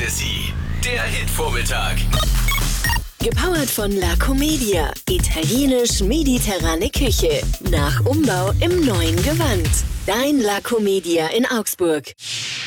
Fantasy, der Hitvormittag. Gepowert von La Comedia. Italienisch-mediterrane Küche. Nach Umbau im neuen Gewand. Dein La Comedia in Augsburg.